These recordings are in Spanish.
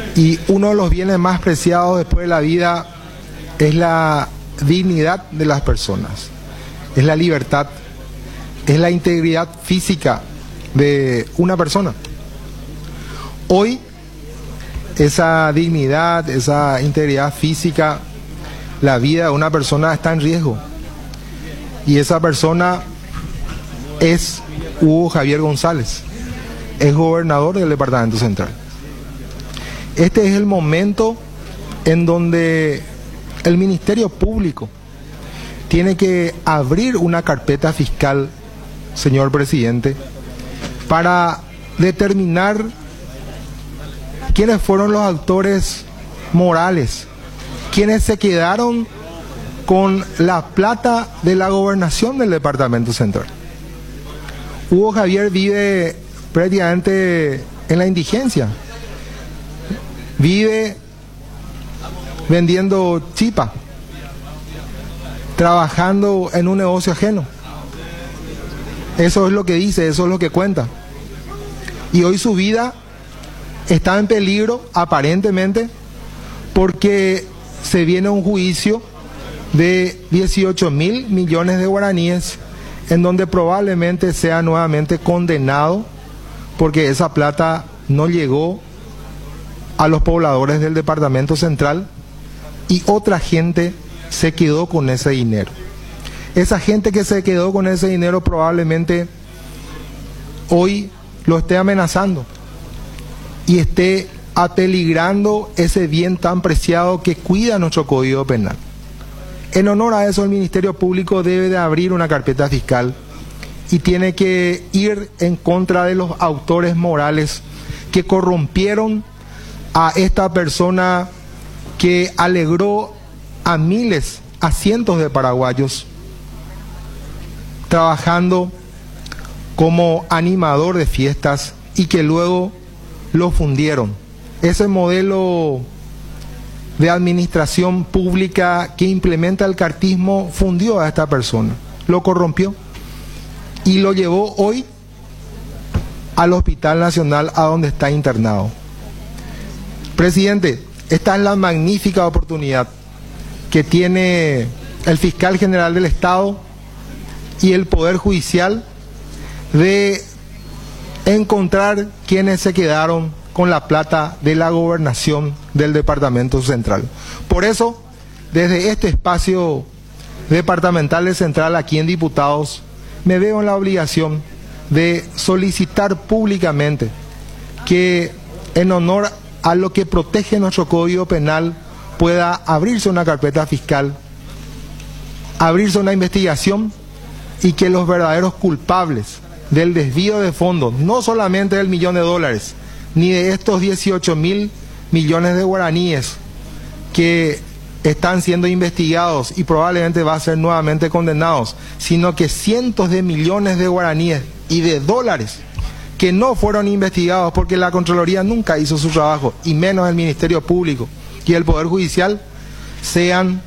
Y uno de los bienes más preciados después de la vida es la dignidad de las personas, es la libertad, es la integridad física de una persona. Hoy esa dignidad, esa integridad física, la vida de una persona está en riesgo. Y esa persona es Hugo Javier González, es gobernador del Departamento Central. Este es el momento en donde el Ministerio Público tiene que abrir una carpeta fiscal, señor presidente, para determinar quiénes fueron los autores morales, quienes se quedaron con la plata de la gobernación del Departamento Central. Hugo Javier vive prácticamente en la indigencia, vive vendiendo chipa, trabajando en un negocio ajeno. Eso es lo que dice, eso es lo que cuenta. Y hoy su vida está en peligro, aparentemente, porque se viene un juicio de 18.000 millones de guaraníes, en donde probablemente sea nuevamente condenado, porque esa plata no llegó a los pobladores del Departamento Central y otra gente se quedó con ese dinero. Esa gente que se quedó con ese dinero probablemente hoy lo esté amenazando y esté apeligrando ese bien tan preciado que cuida nuestro Código Penal. En honor a eso, el Ministerio Público debe de abrir una carpeta fiscal y tiene que ir en contra de los autores morales que corrompieron a esta persona que alegró a miles, a cientos de paraguayos trabajando como animador de fiestas y que luego lo fundieron. Ese modelo de administración pública que implementa el cartismo fundió a esta persona, lo corrompió y lo llevó hoy al Hospital Nacional, a donde está internado. Presidente, esta es la magnífica oportunidad que tiene el fiscal general del Estado y el Poder Judicial de encontrar quienes se quedaron con la plata de la gobernación del Departamento Central. Por eso, desde este espacio departamental de Central, aquí en Diputados, me veo en la obligación de solicitar públicamente que, en honor a lo que protege nuestro Código Penal, pueda abrirse una carpeta fiscal, abrirse una investigación y que los verdaderos culpables del desvío de fondos, no solamente del $1.000.000, ni de estos 18.000 millones de guaraníes que están siendo investigados y probablemente va a ser nuevamente condenados, sino que cientos de millones de guaraníes y de dólares que no fueron investigados porque la Contraloría nunca hizo su trabajo, y menos el Ministerio Público y el Poder Judicial, sean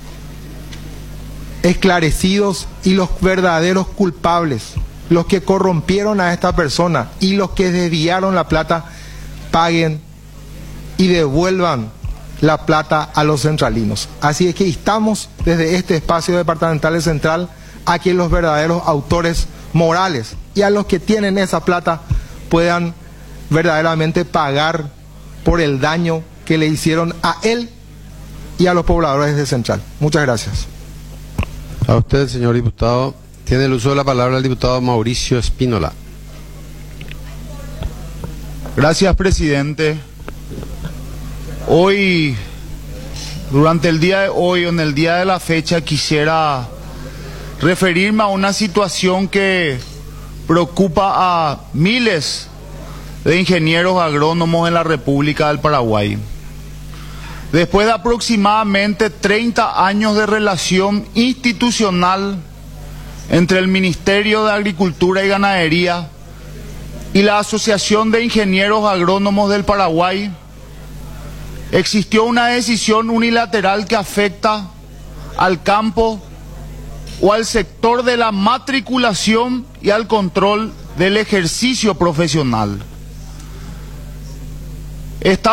esclarecidos y los verdaderos culpables, los que corrompieron a esta persona y los que desviaron la plata, paguen y devuelvan la plata a los centralinos. Así es que instamos desde este espacio departamental de Central a que los verdaderos autores morales y a los que tienen esa plata puedan verdaderamente pagar por el daño que le hicieron a él y a los pobladores de Central. Muchas gracias. A usted, señor diputado. Tiene el uso de la palabra el diputado Mauricio Espínola. Gracias, presidente. Hoy, durante el día de hoy, en el día de la fecha, quisiera referirme a una situación que preocupa a miles de ingenieros agrónomos en la República del Paraguay. Después de aproximadamente 30 años de relación institucional entre el Ministerio de Agricultura y Ganadería y la Asociación de Ingenieros Agrónomos del Paraguay, existió una decisión unilateral que afecta al campo o al sector de la matriculación y al control del ejercicio profesional.